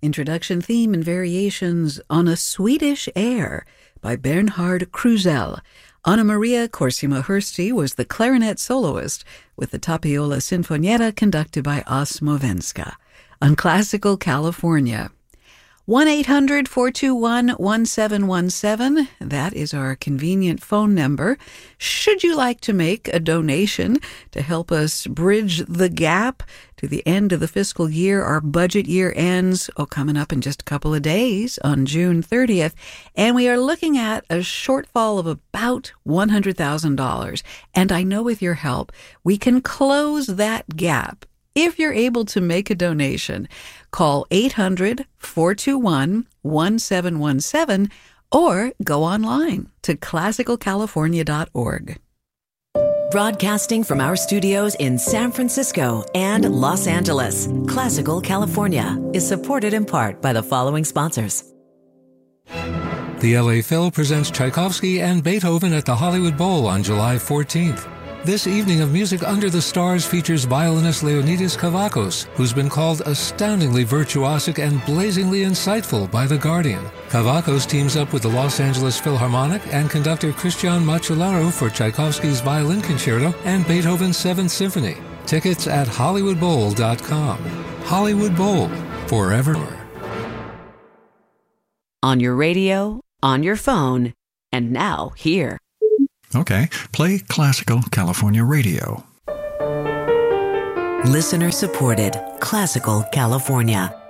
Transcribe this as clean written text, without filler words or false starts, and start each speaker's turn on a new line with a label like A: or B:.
A: Introduction theme and variations on a Swedish air by Bernhard Krusell. Anna Maria Corsima-Hursti was the clarinet soloist with the Tapiola Sinfonietta conducted by Osmovenska. On Classical California, 1-800-421-1717. That is our convenient phone number. Should you like to make a donation to help us bridge the gap to the end of the fiscal year? Our budget year ends, coming up in just a couple of days on June 30th, and we are looking at a shortfall of about $100,000. And I know with your help, we can close that gap. If you're able to make a donation, call 800-421-1717 or go online to classicalcalifornia.org.
B: Broadcasting from our studios in San Francisco and Los Angeles, Classical California is supported in part by the following sponsors.
C: The LA Phil presents Tchaikovsky and Beethoven at the Hollywood Bowl on July 14th. This evening of Music Under the Stars features violinist Leonidas Kavakos, who's been called astoundingly virtuosic and blazingly insightful by The Guardian. Kavakos teams up with the Los Angeles Philharmonic and conductor Christian Macellaro for Tchaikovsky's Violin Concerto and Beethoven's Seventh Symphony. Tickets at HollywoodBowl.com. Hollywood Bowl, forever.
B: On your radio, on your phone, and now here.
D: Okay, play Classical California Radio.
B: Listener supported Classical California.